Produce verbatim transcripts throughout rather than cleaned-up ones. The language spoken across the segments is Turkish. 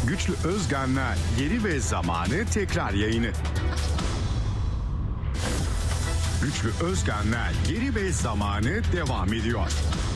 Güçlü Özgen'le Yeri ve Zamanı tekrar yayını. Güçlü Özgen'le Yeri ve Zamanı devam ediyor.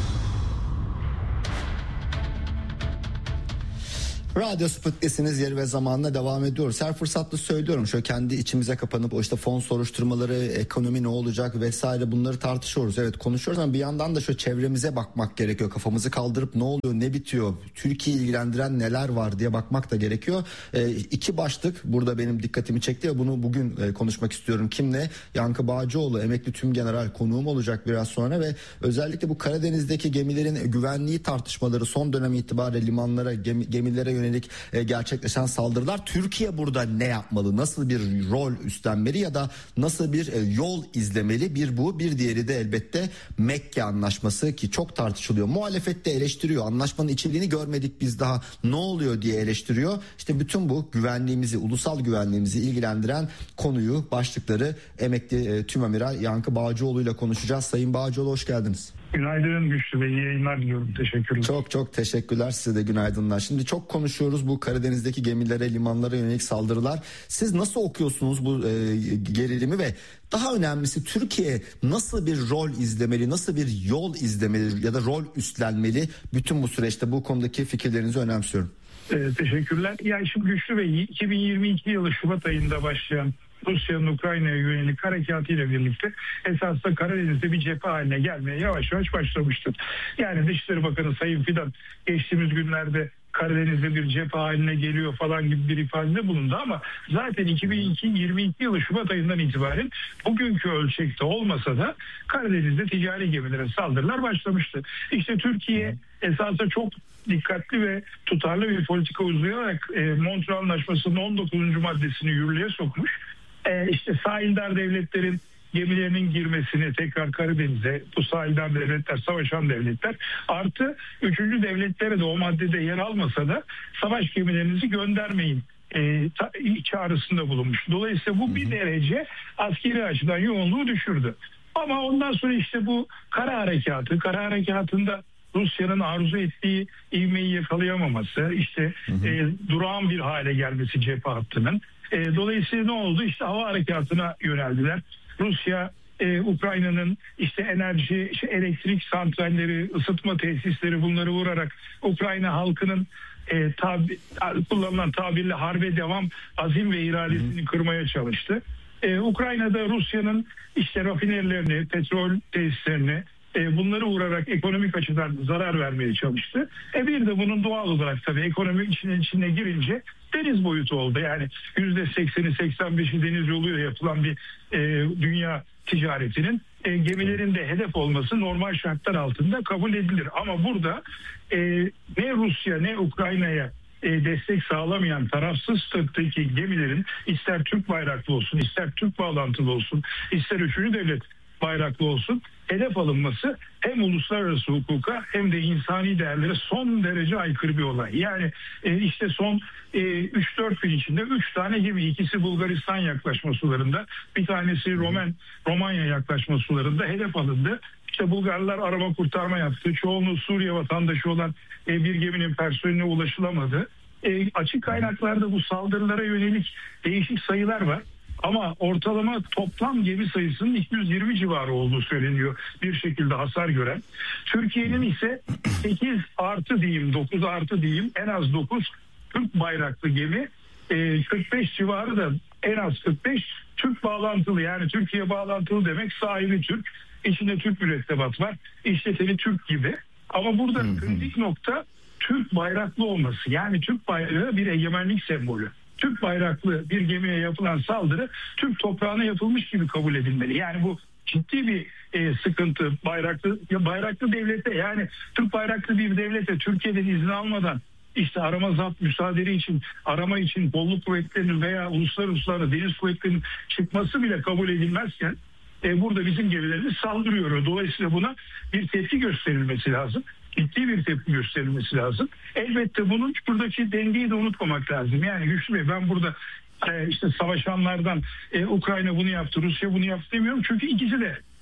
Radyo Sputnik'siniz, Yeri ve Zaman'la devam ediyoruz. Her fırsatta söylüyorum, şöyle kendi içimize kapanıp o işte fon soruşturmaları, ekonomi ne olacak vesaire, bunları tartışıyoruz. Evet, konuşuyoruz ama bir yandan da şöyle çevremize bakmak gerekiyor. Kafamızı kaldırıp ne oluyor, ne bitiyor, Türkiye'yi ilgilendiren neler var diye bakmak da gerekiyor. E, iki başlık burada benim dikkatimi çekti ve bunu bugün e, konuşmak istiyorum. Kimle? Yankı Bağcıoğlu, emekli tümgeneral, konuğum olacak biraz sonra ve özellikle bu Karadeniz'deki gemilerin güvenliği tartışmaları, son dönem itibariyle limanlara, gemi, gemilere yönelik gerçekleşen saldırılar. Türkiye burada ne yapmalı? Nasıl bir rol üstlenmeli ya da nasıl bir yol izlemeli? Bir bu, bir diğeri de elbette Mekke Anlaşması ki çok tartışılıyor. Muhalefet de eleştiriyor. Anlaşmanın içeriğini görmedik biz daha. Ne oluyor diye eleştiriyor. İşte bütün bu güvenliğimizi, ulusal güvenliğimizi ilgilendiren konuyu, başlıkları emekli tümamiral Yankı Bağcıoğlu ile konuşacağız. Sayın Bağcıoğlu, hoş geldiniz. Günaydın Güçlü Bey, iyi yayınlar diliyorum. Teşekkürler. Çok çok teşekkürler, size de günaydınlar. Şimdi çok konuşuyoruz bu Karadeniz'deki gemilere, limanlara yönelik saldırılar. Siz nasıl okuyorsunuz bu e, gerilimi ve daha önemlisi Türkiye nasıl bir rol izlemeli, nasıl bir yol izlemeli ya da rol üstlenmeli bütün bu süreçte? Bu konudaki fikirlerinizi önemsiyorum. Ee, teşekkürler. Yani şimdi Güçlü Bey, iki bin yirmi iki yılı Şubat ayında başlayan Rusya'nın Ukrayna'ya yönelik harekatıyla birlikte esasında Karadeniz'de bir cephe haline gelmeye yavaş yavaş başlamıştır. Yani Dışişleri Bakanı Sayın Fidan geçtiğimiz günlerde Karadeniz'de bir cephe haline geliyor falan gibi bir ifade bulundu ama zaten iki bin yirmi iki yılı Şubat ayından itibaren bugünkü ölçekte olmasa da Karadeniz'de ticari gemilere saldırılar başlamıştı. İşte Türkiye esasında çok dikkatli ve tutarlı bir politika uygulayarak e, Montreal Anlaşması'nın on dokuzuncu maddesini yürürlüğe sokmuş. E, işte sahildar devletlerin gemilerinin girmesini tekrar Karadeniz'e, bu sahilden devletler, savaşan devletler artı üçüncü devletlere de o maddede yer almasa da savaş gemilerinizi göndermeyin e, ta, çağrısında bulunmuş. Dolayısıyla bu bir derece askeri açıdan yoğunluğu düşürdü. Ama ondan sonra işte bu kara harekatı, kara harekatında Rusya'nın arzu ettiği ivmeyi yakalayamaması, işte hı hı. E, durağan bir hale gelmesi cephe hattının. E, dolayısıyla ne oldu? İşte hava harekatına yöneldiler. Rusya e, Ukrayna'nın işte enerji, işte elektrik santralleri, ısıtma tesisleri, bunları vurarak Ukrayna halkının e, tabi, kullanılan tabirle harbe devam azim ve iradesini kırmaya çalıştı. E, Ukrayna'da Rusya'nın işte rafinerilerini, petrol tesislerini, e, bunları vurarak ekonomik açıdan zarar vermeye çalıştı. E bir de bunun doğal olarak tabii ekonomi içine, içine girince deniz boyutu oldu. Yani yüzde sekseni seksen beşi deniz yoluyla yapılan bir e, dünya ticaretinin e, gemilerin de hedef olması normal şartlar altında kabul edilir. Ama burada e, ne Rusya ne Ukrayna'ya e, destek sağlamayan tarafsız statüdeki gemilerin ister Türk bayraklı olsun, ister Türk bağlantılı olsun, ister üçüncü devlet bayraklı olsun hedef alınması hem uluslararası hukuka hem de insani değerlere son derece aykırı bir olay. Yani e, işte son e, üç dört gün içinde üç tane gemi, ikisi Bulgaristan yaklaşma sularında, bir tanesi Roman Romanya yaklaşma sularında hedef alındı. İşte Bulgarlar arama kurtarma yaptı. Çoğunluğu Suriye vatandaşı olan e, bir geminin personeline ulaşılamadı. E, açık kaynaklarda bu saldırılara yönelik değişik sayılar var. Ama ortalama toplam gemi sayısının iki yüz yirmi civarı olduğu söyleniyor bir şekilde hasar gören. Türkiye'nin ise sekiz artı diyeyim, dokuz artı diyeyim, en az dokuz Türk bayraklı gemi, kırk beş civarı da en az kırk beş Türk bağlantılı, yani Türkiye bağlantılı demek sahibi Türk, içinde Türk mürettebat var, işleteni Türk gibi. Ama burada kritik nokta Türk bayraklı olması, yani Türk bayrağı bir egemenlik sembolü. Türk bayraklı bir gemiye yapılan saldırı Türk toprağına yapılmış gibi kabul edilmeli. Yani bu ciddi bir e, sıkıntı. Bayraklı ya bayraklı devlete, yani Türk bayraklı bir devlete Türkiye'den izin almadan işte arama zapt müsaade için, arama için kolluk kuvvetlerinin veya uluslararası deniz kuvvetlerinin çıkması bile kabul edilmezken e, burada bizim gemilerimiz saldırıyor. Dolayısıyla buna bir tepki gösterilmesi lazım. Ciddi bir tepki gösterilmesi lazım. Elbette bunun buradaki dengeyi de unutmamak lazım. Yani Güçlü Bey, ben burada e, işte savaşanlardan e, Ukrayna bunu yaptı, Rusya bunu yaptı demiyorum. Çünkü ikisi de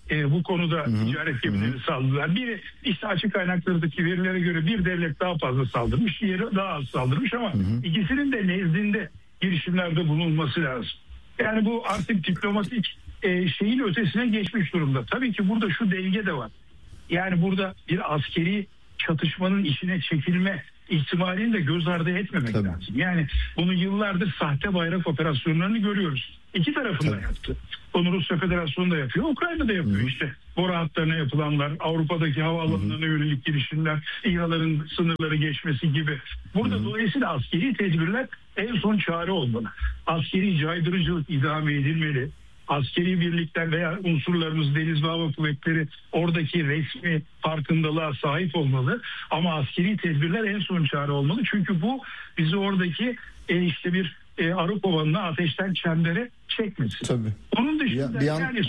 e, bu konuda Hı-hı. ticaret gemilerini saldırdılar. Biri işte açık kaynaklardaki verilere göre bir devlet daha fazla saldırmış, diğeri daha az saldırmış ama Hı-hı. ikisinin de nezdinde girişimlerde bulunması lazım. Yani bu artık diplomatik e, şeyin ötesine geçmiş durumda. Tabii ki burada şu denge de var. Yani burada bir askeri çatışmanın içine çekilme ihtimalini de göz ardı etmemek Tabii. lazım. Yani bunu yıllardır sahte bayrak operasyonlarını görüyoruz. İki tarafında Tabii. yaptı. Onu Rusya Federasyonu da yapıyor, Ukrayna da yapıyor. Hı-hı. İşte boru hatlarına yapılanlar, Avrupa'daki havaalanlarına yönelik girişimler, İHA'ların sınırları geçmesi gibi. Burada Hı-hı. dolayısıyla askeri tedbirler en son çare olmalı. Askeri caydırıcılık idame edilmeli. Askeri birlikler veya unsurlarımız, deniz ve hava kuvvetleri oradaki resmi farkındalığa sahip olmalı. Ama askeri tedbirler en son çare olmalı. Çünkü bu bizi oradaki e, işte bir e, arı kovanına ateşten çembere çekmesin. Tabii. Onun dışında bir an... yani...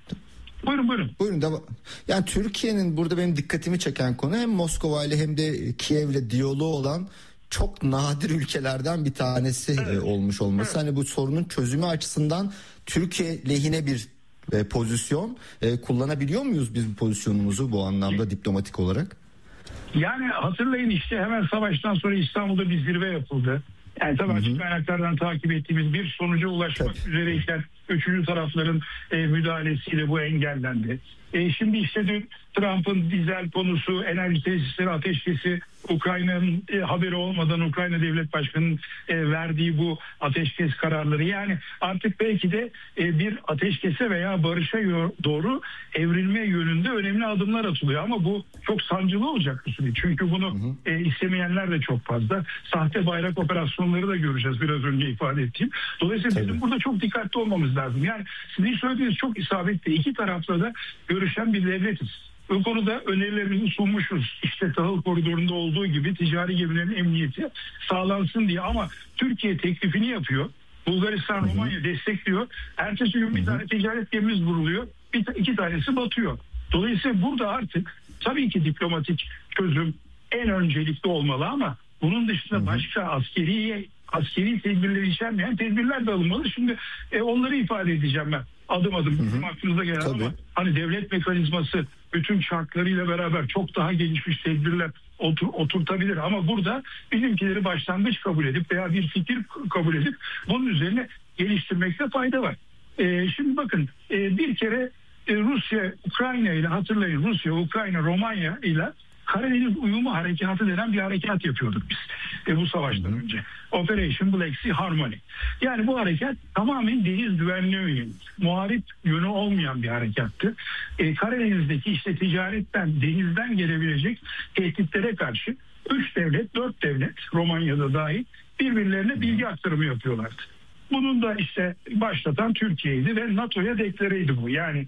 Buyurun buyurun. Buyurun da yani Türkiye'nin burada benim dikkatimi çeken konu hem Moskova ile hem de Kiev'le diyaloğu olan çok nadir ülkelerden bir tanesi evet. olmuş olması. Evet. Hani bu sorunun çözümü açısından Türkiye lehine bir e, pozisyon e, kullanabiliyor muyuz biz bu pozisyonumuzu bu anlamda evet. diplomatik olarak? Yani hatırlayın işte hemen savaştan sonra İstanbul'da bir zirve yapıldı. Yani tabii Hı-hı. açık kaynaklardan takip ettiğimiz bir sonuca ulaşmak tabii. üzereyken üçüncü tarafların e, müdahalesiyle bu engellendi. E, şimdi işte dün Trump'ın dizel konusu, enerji tesisleri ateşkesi, Ukrayna'nın e, haberi olmadan Ukrayna Devlet Başkanı'nın e, verdiği bu ateşkes kararları. Yani artık belki de e, bir ateşkese veya barışa doğru evrilme yönünde önemli adımlar atılıyor. Ama bu çok sancılı olacak bir süreç. Çünkü bunu hı hı. E, istemeyenler de çok fazla. Sahte bayrak operasyonları da göreceğiz biraz önce ifade ettiğim. Dolayısıyla Tabii. bizim burada çok dikkatli olmamız lazım. Yani sizin söylediğiniz çok isabetli. İki tarafla da görüşen bir devletiz. Bu konuda önerilerimizi sunmuşuz. İşte tahıl koridorunda olduğu gibi ticari gemilerin emniyeti sağlansın diye. Ama Türkiye teklifini yapıyor. Bulgaristan, Hı-hı. Romanya destekliyor. Ertesi gün bir tane ticaret gemimiz vuruluyor. Bir, iki tanesi batıyor. Dolayısıyla burada artık tabii ki diplomatik çözüm en öncelikli olmalı ama bunun dışında Hı-hı. başka askeri askeri tedbirleri içermeyen tedbirler de alınmalı. Şimdi e, onları ifade edeceğim ben. Adım adım bizim aklınıza gelen ama hani devlet mekanizması bütün şartlarıyla beraber çok daha gelişmiş tedbirler otur, oturtabilir. Ama burada bizimkileri başlangıç kabul edip veya bir fikir kabul edip bunun üzerine geliştirmekte fayda var. E, şimdi bakın e, bir kere e, Rusya, Ukrayna ile hatırlayın Rusya, Ukrayna, Romanya ile Karadeniz Uyumu Harekatı denen bir harekat yapıyorduk biz e, bu savaştan Hı-hı. önce. Operation Black Sea Harmony. Yani bu harekat tamamen deniz güvenliği yönelik, muharip yönü olmayan bir harekattı. E, Karadeniz'deki işte ticaretten, denizden gelebilecek tehditlere karşı üç devlet, dört devlet, Romanya'da dahil birbirlerine bilgi aktarımı yapıyorlardı. Bunun da işte başlatan Türkiye'ydi ve NATO'ya deklareydi bu. Yani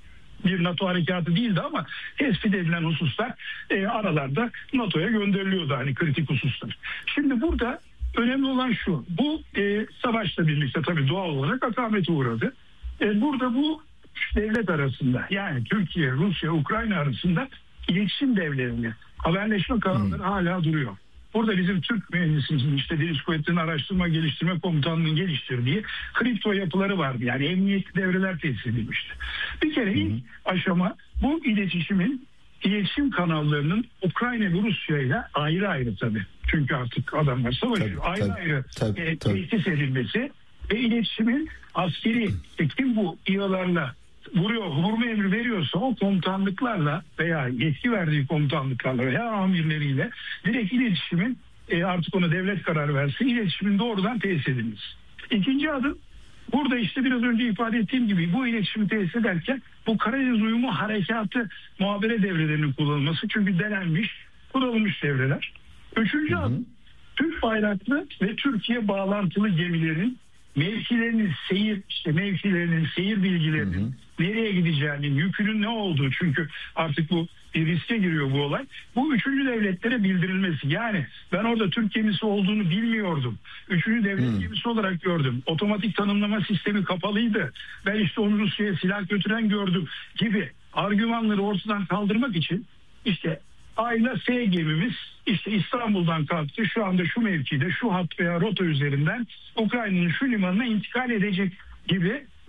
bir NATO harekatı değildi ama tespit edilen hususlar e, aralarda NATO'ya gönderiliyordu hani kritik hususlar. Şimdi burada önemli olan şu, bu e, savaşla birlikte tabii doğal olarak akamete uğradı. E, burada bu devlet arasında yani Türkiye, Rusya, Ukrayna arasında iletişim devlerini, haberleşme kanalları hmm. hala duruyor. Burada bizim Türk mühendisimizin işte Deniz Kuvvetleri'nin Araştırma Geliştirme Komutanlığı'nın geliştirdiği kripto yapıları vardı. Yani emniyetli devreler tesis edilmişti. Bir kere ilk aşama bu iletişimin, iletişim kanallarının Ukrayna ve Rusya ile ayrı ayrı tabii. Çünkü artık adamlar savaşıyor. Tabii, ayrı tabii, ayrı tabii, e, tabii. tesis edilmesi ve iletişimin askeri, e, kim bu İHA'larla vuruyor, vurma emri veriyorsa o komutanlıklarla veya yetki verdiği komutanlıklarla veya amirleriyle direkt iletişimin e, artık ona devlet karar versin, iletişimin doğrudan tesis edilmesi. İkinci adım burada işte biraz önce ifade ettiğim gibi bu iletişimi tesis ederken bu Karadeniz Uyumu Harekatı muhabere devrelerinin kullanılması çünkü denenmiş, kullanılmış devreler. Üçüncü hı hı. adım Türk bayraklı ve Türkiye bağlantılı gemilerin mevkilerinin seyir, işte mevkilerinin seyir bilgilerinin hı hı. nereye gideceğinin, yükünün ne olduğu çünkü artık bu bir riske giriyor bu olay. Bu üçüncü devletlere bildirilmesi. Yani ben orada Türk gemisi olduğunu bilmiyordum. Üçüncü devlet hmm. gemisi olarak gördüm. Otomatik tanımlama sistemi kapalıydı. Ben işte onu Rusya'ya silah götüren gördüm gibi argümanları ortadan kaldırmak için işte Ayla S gemimiz işte İstanbul'dan kalktı. Şu anda şu mevkide, şu hat veya rota üzerinden Ukrayna'nın şu limanına intikal edecek gibi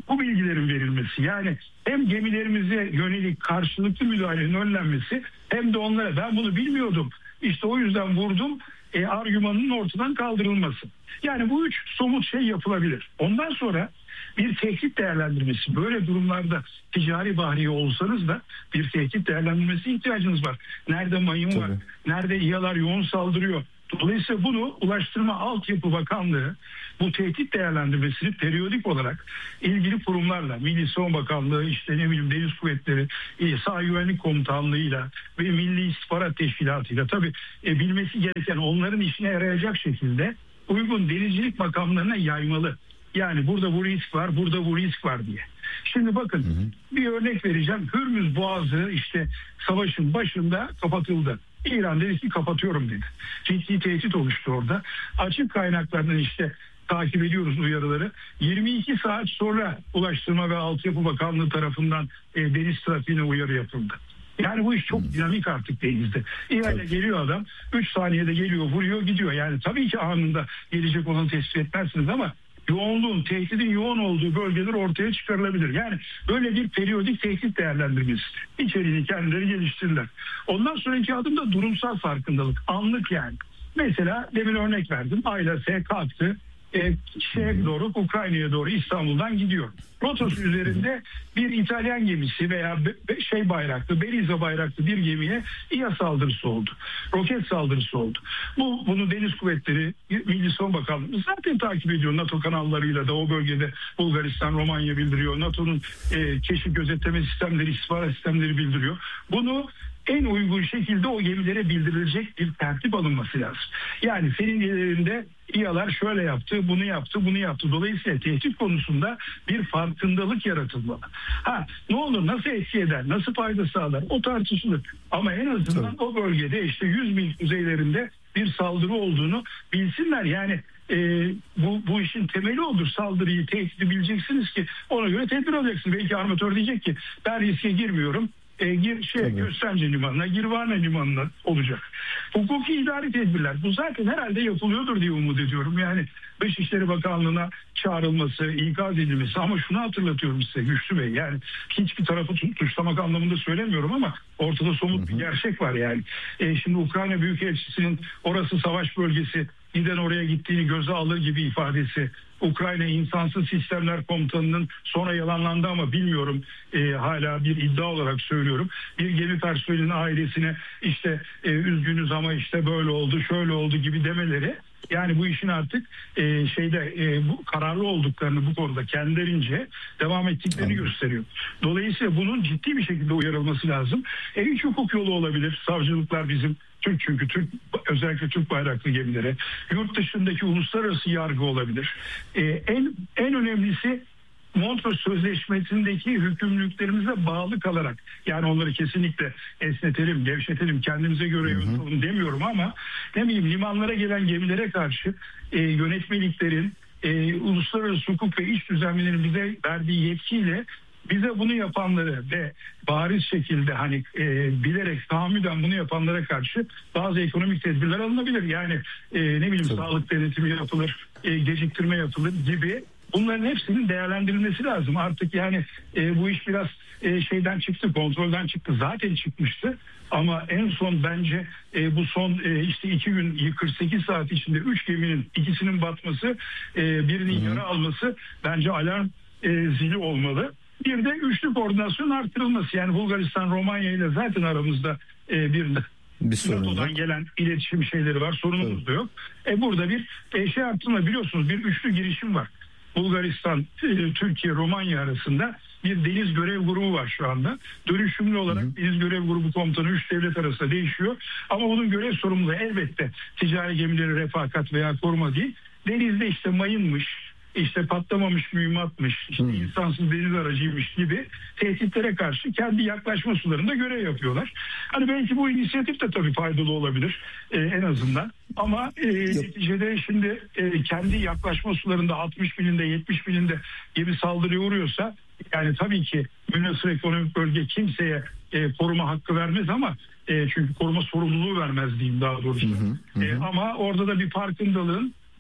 bu bilgilerin verilmesi, yani hem gemilerimize yönelik karşılıklı müdahalenin önlenmesi hem de onlara ben bunu bilmiyordum işte o yüzden vurdum e, argümanının ortadan kaldırılması. Yani bu üç somut şey yapılabilir. Ondan sonra bir tehdit değerlendirmesi. Böyle durumlarda ticari bahriye olsanız da bir tehdit değerlendirmesi ihtiyacınız var. Nerede mayın var? Tabii. Nerede İHA'lar yoğun saldırıyor? Dolayısıyla bunu Ulaştırma Altyapı Bakanlığı bu tehdit değerlendirmesini periyodik olarak ilgili kurumlarla, Milli Savunma Bakanlığı, işte ne bileyim Deniz Kuvvetleri, Sahil Güvenlik Komutanlığı'yla ve Milli İstihbarat Teşkilatı'yla tabii e, bilmesi gereken onların işine yarayacak şekilde uygun denizcilik makamlarına yaymalı. Yani burada bu risk var, burada bu risk var diye. Şimdi bakın hı hı. bir örnek vereceğim. Hürmüz Boğazı işte savaşın başında kapatıldı. İran dedi ki kapatıyorum dedi. Ciddi tehdit oluştu orada. Açık kaynaklardan işte takip ediyoruz uyarıları. yirmi iki saat sonra Ulaştırma ve Altyapı Bakanlığı tarafından e, deniz trafiğine uyarı yapıldı. Yani bu iş çok dinamik artık denizde. İHA'yla geliyor adam, üç saniyede geliyor, vuruyor, gidiyor. Yani tabii ki anında gelecek olanı tespit etmezsiniz ama yoğunluğun, tehdidin yoğun olduğu bölgeler ortaya çıkarılabilir. Yani böyle bir periyodik tehdit değerlendirmesi. İçeriğini kendileri geliştirirler. Ondan sonraki adım da durumsal farkındalık. Anlık yani. Mesela demin örnek verdim. Ayla S kalktı. E, şeye doğru, Ukrayna'ya doğru İstanbul'dan gidiyor. Rotası üzerinde bir İtalyan gemisi veya be, be, şey bayraklı, Belize bayraklı bir gemiye İHA saldırısı oldu. Roket saldırısı oldu. Bu bunu Deniz Kuvvetleri, Milli Savunma Bakanlığı zaten takip ediyor. NATO kanallarıyla da o bölgede Bulgaristan, Romanya bildiriyor. NATO'nun e, keşif gözetleme sistemleri, istihbarat sistemleri bildiriyor. Bunu en uygun şekilde o gemilere bildirilecek bir tertip alınması lazım. Yani senin gemilerinde İHA'lar şöyle yaptı, bunu yaptı, bunu yaptı. Dolayısıyla tehdit konusunda bir farkındalık yaratılmalı. Ha, ne olur, nasıl etki eder, nasıl fayda sağlar o tartışılır. Ama en azından Tabii. o bölgede işte yüz mil kuzeylerinde bir saldırı olduğunu bilsinler. Yani e, bu, bu işin temeli olur. Saldırıyı, tehdidi bileceksiniz ki ona göre tedbir alacaksınız. Belki armatör diyecek ki ben riske girmiyorum. E, gir şey Tabii. Köstence Limanı'na, Girvane Limanı'na olacak. Hukuki idari tedbirler. Bu zaten herhalde yapılıyordur diye umut ediyorum. Yani Dışişleri Bakanlığı'na çağrılması, ikaz edilmesi. Ama şunu hatırlatıyorum size Güçlü Bey. Yani hiçbir tarafı suçlamak anlamında söylemiyorum ama ortada somut hı hı. bir gerçek var yani. E, şimdi Ukrayna Büyükelçisi'nin orası savaş bölgesi, giden oraya gittiğini göze alır gibi ifadesi. Ukrayna İnsansız Sistemler Komutanı'nın sonra yalanlandı ama bilmiyorum e, hala bir iddia olarak söylüyorum. Bir gemi personelinin ailesine işte e, üzgünüz ama işte böyle oldu şöyle oldu gibi demeleri. Yani bu işin artık e, şeyde e, bu kararlı olduklarını bu konuda kendilerince devam ettiklerini Anladım. gösteriyor. Dolayısıyla bunun ciddi bir şekilde uyarılması lazım. E, üç hukuk yolu olabilir. Savcılıklar bizim Türk çünkü Türk özellikle Türk bayraklı gemilere, yurt dışındaki uluslararası yargı olabilir. Ee, en en önemlisi Montreux Sözleşmesi'ndeki hükümlülüklerimize bağlı kalarak, yani onları kesinlikle esnetelim, gevşetelim, kendimize göre yönetelim demiyorum ama ne bileyim limanlara gelen gemilere karşı e, yönetmeliklerin, e, uluslararası hukuk ve iş düzenlerin bize verdiği yetkiyle bize bunu yapanları ve bariz şekilde hani e, bilerek tahammüden bunu yapanlara karşı bazı ekonomik tedbirler alınabilir. Yani e, ne bileyim Tabii. sağlık denetimi yapılır, e, geciktirme yapılır gibi. Bunların hepsinin değerlendirilmesi lazım. Artık yani e, bu iş biraz e, şeyden çıktı, kontrolden çıktı. Zaten çıkmıştı. Ama en son bence e, bu son e, işte iki gün kırk sekiz saat içinde üç geminin ikisinin batması, e, birinin Hı-hı. yara alması bence alarm e, zili olmalı. Bir de üçlü koordinasyon artırılması. Yani Bulgaristan, Romanya ile zaten aramızda e, bir bir NATO'dan gelen iletişim şeyleri var. Sorunumuz evet. da yok. E, burada bir e, şey artırılma, biliyorsunuz bir üçlü girişim var. Bulgaristan, e, Türkiye, Romanya arasında bir deniz görev grubu var şu anda. Dönüşümlü olarak hı hı. deniz görev grubu komutanı üç devlet arasında değişiyor. Ama bunun görev sorumluluğu elbette ticari gemileri refakat veya koruma değil. Denizde işte mayınmış, işte patlamamış mühimmatmış, işte hmm. insansız deniz aracıymış gibi tehditlere karşı kendi yaklaşma sularında görev yapıyorlar. Hani belki bu inisiyatif de tabii faydalı olabilir e, en azından. Ama e, neticede şimdi e, kendi yaklaşma sularında altmış milinde yetmiş milinde gibi saldırıya uğruyorsa yani tabii ki münhasır ekonomik bölge kimseye e, koruma hakkı vermez ama e, çünkü koruma sorumluluğu vermez diyeyim daha doğrusu. Hı hı, hı. E, ama orada da bir farkındalığın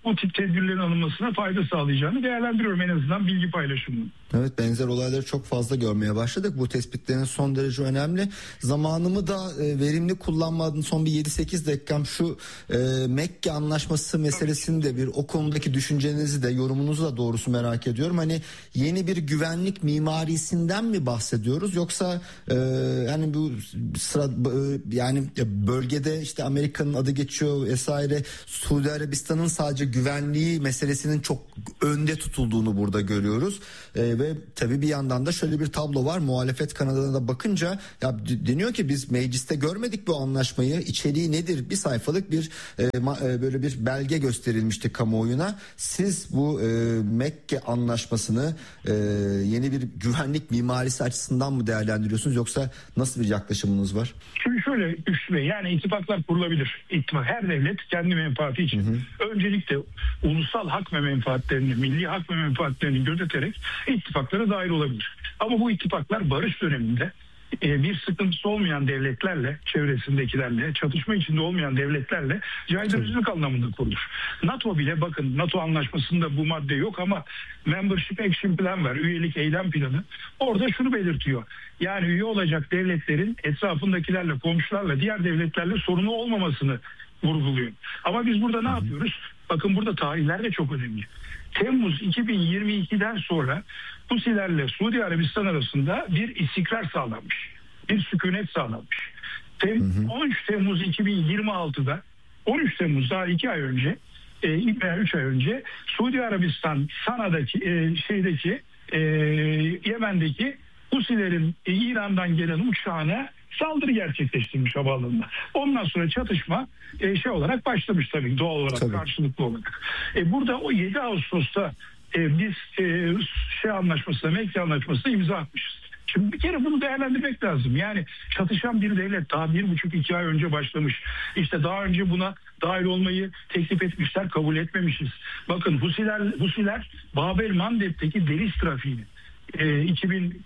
bu tip tedbirlerin alınmasına fayda sağlayacağını değerlendiriyorum, en azından bilgi paylaşımını. Evet, benzer olayları çok fazla görmeye başladık. Bu tespitlerin son derece önemli. Zamanımı da e, verimli kullanmadığım son bir yedi sekiz dakikam şu e, Mekke Anlaşması meselesini de bir, o konudaki düşüncenizi de, yorumunuzu da doğrusu merak ediyorum. Hani yeni bir güvenlik mimarisinden mi bahsediyoruz, yoksa e, hani bu sıra e, yani bölgede işte Amerika'nın adı geçiyor vesaire, Suudi Arabistan'ın sadece güvenliği meselesinin çok önde tutulduğunu burada görüyoruz. E, ve tabii bir yandan da şöyle bir tablo var. Muhalefet kanadına da bakınca ya deniyor ki biz mecliste görmedik bu anlaşmayı. İçeriği nedir? Bir sayfalık bir e, ma, e, böyle bir belge gösterilmişti kamuoyuna. Siz bu e, Mekke Anlaşması'nı e, yeni bir güvenlik mimarisi açısından mı değerlendiriyorsunuz, yoksa nasıl bir yaklaşımınız var? Şimdi şöyle Güçlü Bey, yani ittifaklar kurulabilir. İttifak, her devlet kendi menfaati için. Hı hı. Öncelikle ulusal hak ve menfaatlerini, milli hak ve menfaatlerini gözeterek ittifaklara dahil olabilir. Ama bu ittifaklar barış döneminde bir sıkıntısı olmayan devletlerle, çevresindekilerle, çatışma içinde olmayan devletlerle caydırıcılık anlamında kurulur. NATO bile, bakın NATO anlaşmasında bu madde yok ama Membership Action Plan var, üyelik eylem planı. Orada şunu belirtiyor. Yani üye olacak devletlerin etrafındakilerle, komşularla, diğer devletlerle sorunu olmamasını vurguluyor. Ama biz burada ne yapıyoruz? Bakın burada tarihler de çok önemli. Temmuz iki bin yirmi ikiden sonra Husilerle Suudi Arabistan arasında bir istikrar sağlanmış. Bir sükunet sağlanmış. Tem- on üç Temmuz iki bin yirmi altıda, on üç Temmuz daha iki ay önce veya üç ay önce Suudi Arabistan Sana'daki e, şeydeki e, Yemen'deki Husilerin e, İran'dan gelen uçağına saldırı gerçekleştirmiş havaalanında. Ondan sonra çatışma e, şey olarak başlamış tabii, doğal olarak, tabii, karşılıklı olarak. E, burada o yedi Ağustos'ta e, biz e, şey anlaşmasına, Mekke Anlaşması'na imza atmışız. Şimdi bir kere bunu değerlendirmek lazım. Yani çatışan bir devlet daha bir buçuk iki ay önce başlamış. İşte daha önce buna dahil olmayı teklif etmişler, kabul etmemişiz. Bakın Husiler, Husiler Babel Mandeb'teki deniz trafiğini iki bin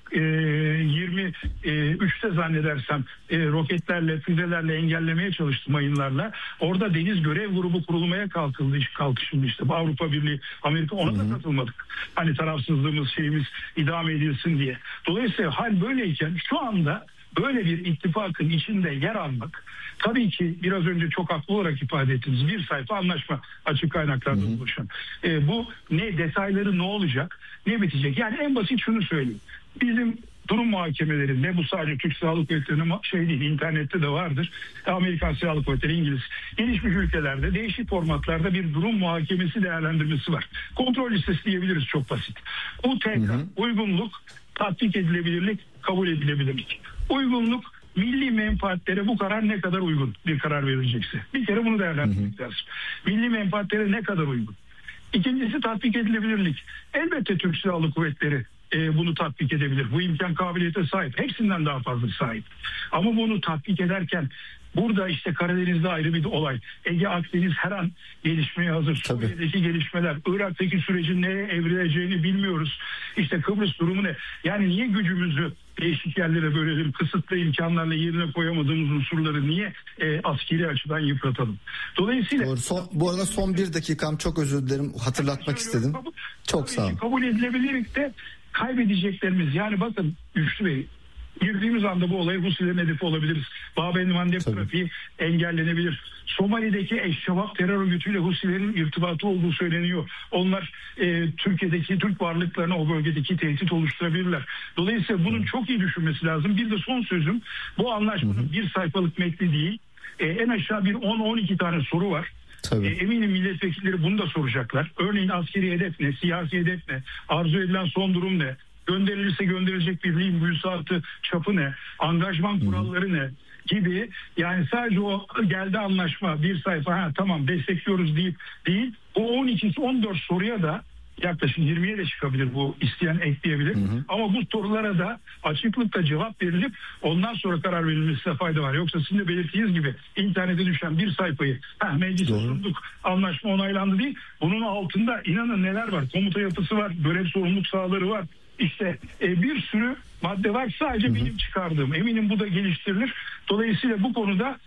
yirmi üçte zannedersem roketlerle, füzelerle engellemeye çalıştı, mayınlarla. Orada deniz görev grubu kurulmaya kalkıldı, kalkışıldı işte. Avrupa Birliği, Amerika, ona da katılmadık. Hani tarafsızlığımız, şeyimiz idame edilsin diye. Dolayısıyla hal böyleyken şu anda böyle bir ittifakın içinde yer almak, tabii ki biraz önce çok haklı olarak ifade ettiniz, bir sayfa anlaşma açık kaynaklardan oluşan. E, bu ne detayları ne olacak, ne bitecek? Yani en basit şunu söyleyeyim. Bizim durum muhakemelerinde, bu sadece Türk Silahlı Kuvvetleri'nin şey değil, internette de vardır. Amerikan Silahlı Kuvvetleri, İngiliz, gelişmiş ülkelerde değişik formatlarda bir durum muhakemesi değerlendirmesi var. Kontrol listesi diyebiliriz, çok basit. U T K, uygunluk, tatbik edilebilirlik, kabul edilebilirlik. Uygunluk, milli menfaatlere bu karar ne kadar uygun bir karar verilecekse. Bir kere bunu değerlendirmek lazım. Milli menfaatlere ne kadar uygun? İkincisi tatbik edilebilirlik. Elbette Türk Silahlı Kuvvetleri e, bunu tatbik edebilir. Bu imkan kabiliyete sahip. Hepsinden daha fazla sahip. Ama bunu tatbik ederken burada işte Karadeniz'de ayrı bir olay. Ege, Akdeniz her an gelişmeye hazır. Suriye'deki gelişmeler, Irak'taki sürecin neye evrileceğini bilmiyoruz. İşte Kıbrıs durumu ne? Yani niye gücümüzü değişik yerlere bölelim, kısıtlı imkanlarla yerine koyamadığımız unsurları niye e, askeri açıdan yıpratalım? Dolayısıyla... Doğru. Son, bu arada son bir dakikam, çok özür dilerim, hatırlatmak istedim. Kabul, çok sağ olun. Kabul edilebilirlikte kaybedeceklerimiz, yani bakın Güçlü Bey, girdiğimiz anda bu olayı Husilerin hedefi olabiliriz. Babel Mandeb trafiği engellenebilir. Somali'deki Eşşebab terör örgütüyle Husilerin irtibatı olduğu söyleniyor. Onlar e, Türkiye'deki Türk varlıklarına o bölgedeki tehdit oluşturabilirler. Dolayısıyla bunun çok iyi düşünmesi lazım. Bir de son sözüm, bu anlaşmanın bir sayfalık metni değil. E, en aşağı bir on on iki tane soru var. E, eminim milletvekilleri bunu da soracaklar. Örneğin askeri hedef ne, siyasi hedef ne, arzu edilen son durum ne? Gönderilirse gönderilecek birliğin müsaatı çapı ne, angajman kuralları ne gibi, yani sadece o geldi anlaşma bir sayfa, ha tamam destekliyoruz deyip değil, o on iki on dört soruya da yaklaşık yirmiye de çıkabilir, bu isteyen ekleyebilir. Hı hı. Ama bu sorulara da açıklıkla cevap verilip ondan sonra karar verilmesine fayda var. Yoksa sizin de belirttiğiniz gibi internete düşen bir sayfayı ha meclise sunduk, anlaşma onaylandı değil. Bunun altında inanın neler var, komuta yapısı var, görev sorumluluk sahaları var. İşte e, bir sürü madde var, sadece hı hı. benim çıkardığım. Eminim bu da geliştirilir. Dolayısıyla bu konuda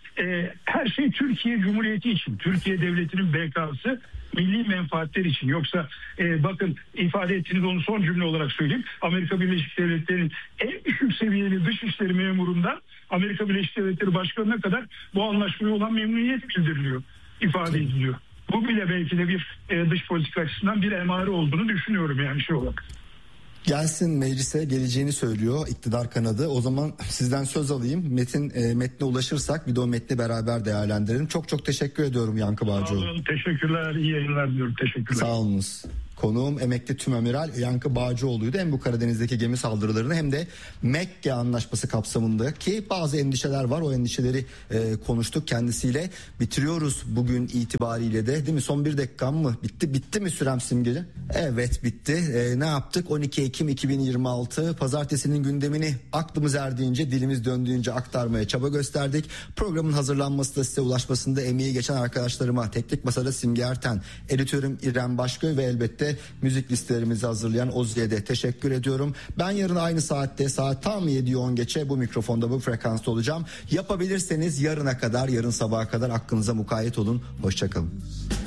e, her şey Türkiye Cumhuriyeti için, Türkiye Devleti'nin bekası, milli menfaatler için. Yoksa e, bakın ifade ettiğiniz onu son cümle olarak söyleyeyim. Amerika Birleşik Devletleri'nin en düşük seviyeli dışişleri memurundan Amerika Birleşik Devletleri Başkanı'na kadar bu anlaşmaya olan memnuniyet bildiriliyor, ifade ediliyor. Bu bile belki de bir e, dış politika açısından bir emare olduğunu düşünüyorum yani şey olarak. Gelsin meclise geleceğini söylüyor iktidar kanadı. O zaman sizden söz alayım. Metin e, metne ulaşırsak bir de o metni beraber değerlendirelim. Çok çok teşekkür ediyorum Yankı Bağcıoğlu. Sağ olun, teşekkürler, iyi yayınlar diliyorum. Teşekkürler. Sağ olunuz. Konuğum emekli tümamiral Yankı Bağcıoğlu'ydu. Hem bu Karadeniz'deki gemi saldırılarını hem de Mekke Anlaşması kapsamındaki bazı endişeler var. O endişeleri e, konuştuk kendisiyle. Bitiriyoruz bugün itibariyle de, değil mi? Son bir dakikam mı? Bitti bitti mi sürem Simgeci? Evet bitti. E, ne yaptık? on iki Ekim iki bin yirmi altı Pazartesinin gündemini aklımız erdiğince, dilimiz döndüğünce aktarmaya çaba gösterdik. Programın hazırlanması da size ulaşmasında emeği geçen arkadaşlarıma, Teknik Masada Simge Erten, editörüm İrem Başköy ve elbette müzik listelerimizi hazırlayan Ozi'ye de teşekkür ediyorum. Ben yarın aynı saatte, saat tam yedi on geçe bu mikrofonda, bu frekansta olacağım. Yapabilirseniz yarına kadar, yarın sabaha kadar aklınıza mukayyet olun. Hoşçakalın.